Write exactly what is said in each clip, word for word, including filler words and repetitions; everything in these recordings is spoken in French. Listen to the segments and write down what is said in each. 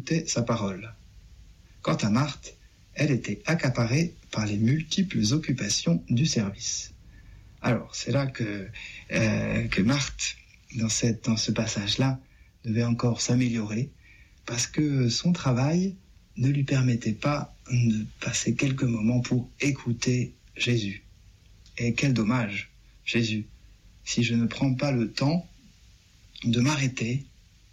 écoutait sa parole. Quant à Marthe, elle était accaparée par les multiples occupations du service. Alors, c'est là que, euh, que Marthe, dans, cette, dans ce passage-là, devait encore s'améliorer, parce que son travail ne lui permettait pas de passer quelques moments pour écouter Jésus. Et quel dommage, Jésus, si je ne prends pas le temps de m'arrêter,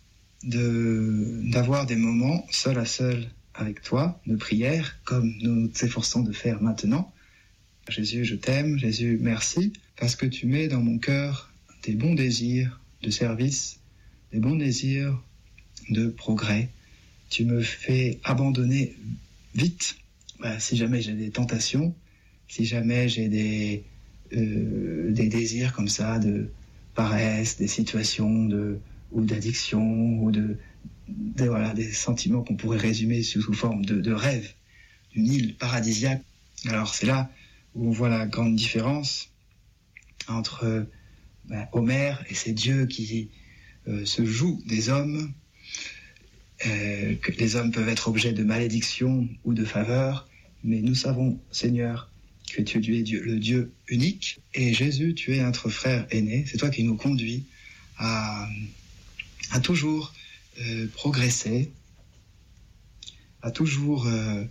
de, d'avoir des moments seul à seul avec toi, de prière, comme nous nous efforçons de faire maintenant. Jésus, je t'aime, Jésus, merci, parce que tu mets dans mon cœur des bons désirs de service, des bons désirs de progrès. Tu me fais abandonner vite, bah, si jamais j'ai des tentations, si jamais j'ai des, euh, des désirs comme ça de paresse, des situations de, ou d'addiction, ou de, de voilà, des sentiments qu'on pourrait résumer sous, sous forme de, de rêve, d'une île paradisiaque. Alors c'est là où on voit la grande différence entre ben, Homère et ces dieux qui euh, se jouent des hommes, euh, que les hommes peuvent être objets de malédiction ou de faveur, mais nous savons, Seigneur, que tu es Dieu, le Dieu unique, et Jésus, tu es notre frère aîné, c'est toi qui nous conduis à, à toujours euh, progresser, à toujours euh,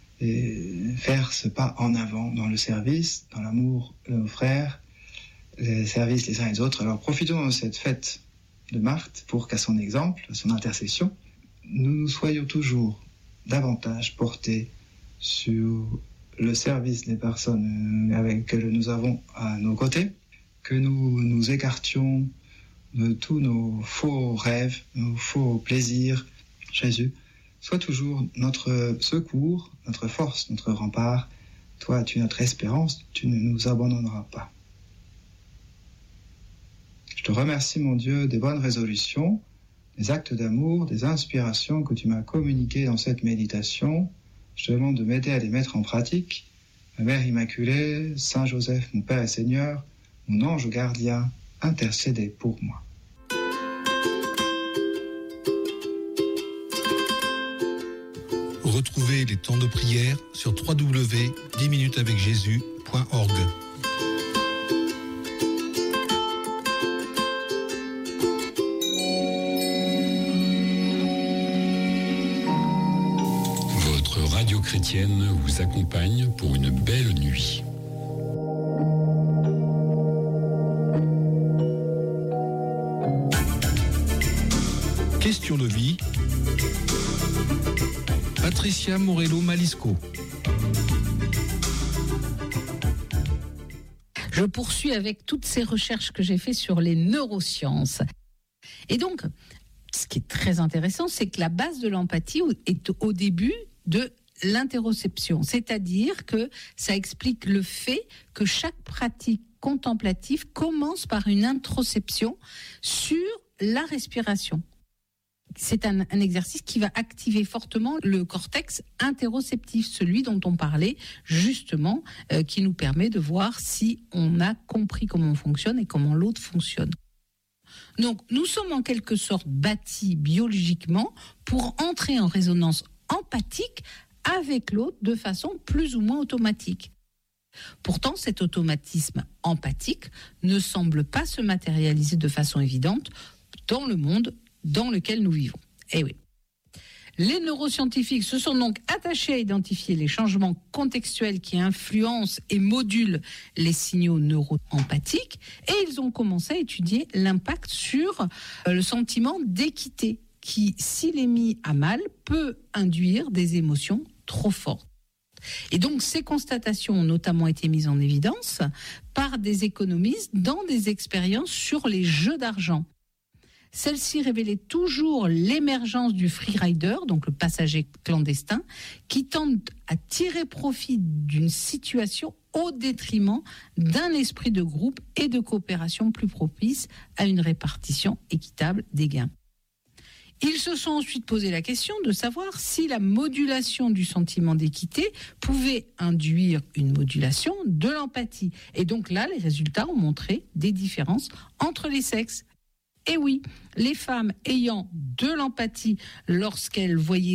faire ce pas en avant dans le service, dans l'amour de nos frères, le service les uns et les autres. Alors profitons de cette fête de Marthe pour qu'à son exemple, à son intercession, nous nous soyons toujours davantage portés sur le service des personnes avec que nous avons à nos côtés, que nous nous écartions de tous nos faux rêves, nos faux plaisirs. Jésus, sois toujours notre secours, notre force, notre rempart. Toi, tu es notre espérance, tu ne nous abandonneras pas. Je te remercie, mon Dieu, des bonnes résolutions, des actes d'amour, des inspirations que tu m'as communiquées dans cette méditation. Je te demande de m'aider à les mettre en pratique. Ma Mère Immaculée, Saint Joseph, mon Père et Seigneur, mon ange gardien, intercédez pour moi. Retrouvez les temps de prière sur w w w point dix minutes avec jésus point org. Votre radio chrétienne vous accompagne pour une belle nuit. Question de vie. Patricia Morello Malisco. Je poursuis avec toutes ces recherches que j'ai faites sur les neurosciences. Et donc, ce qui est très intéressant, c'est que la base de l'empathie est au début de l'interoception. C'est-à-dire que ça explique le fait que chaque pratique contemplative commence par une introception sur la respiration. C'est un, un exercice qui va activer fortement le cortex interoceptif, celui dont on parlait justement, euh, qui nous permet de voir si on a compris comment on fonctionne et comment l'autre fonctionne. Donc, nous sommes en quelque sorte bâtis biologiquement pour entrer en résonance empathique avec l'autre de façon plus ou moins automatique. Pourtant, cet automatisme empathique ne semble pas se matérialiser de façon évidente dans le monde dans lequel nous vivons. Eh oui. Les neuroscientifiques se sont donc attachés à identifier les changements contextuels qui influencent et modulent les signaux neuroempathiques et ils ont commencé à étudier l'impact sur le sentiment d'équité qui, s'il est mis à mal, peut induire des émotions trop fortes. Et donc, ces constatations ont notamment été mises en évidence par des économistes dans des expériences sur les jeux d'argent. Celle-ci révélait toujours l'émergence du freerider, donc le passager clandestin, qui tente à tirer profit d'une situation au détriment d'un esprit de groupe et de coopération plus propice à une répartition équitable des gains. Ils se sont ensuite posé la question de savoir si la modulation du sentiment d'équité pouvait induire une modulation de l'empathie. Et donc là, les résultats ont montré des différences entre les sexes. Et oui, les femmes ayant de l'empathie lorsqu'elles voyaient